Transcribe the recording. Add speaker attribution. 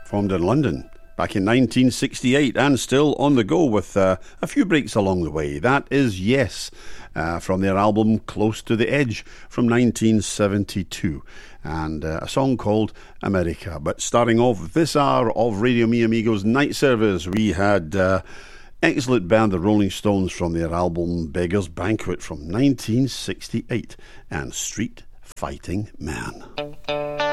Speaker 1: formed in London back in 1968 and still on the go with a few breaks along the way. That is Yes, from their album Close to the Edge from 1972, and a song called America. But starting off this hour of Radio Mi Amigos Night Service, we had excellent band the Rolling Stones from their album Beggar's Banquet from 1968 and Street Fighting Man.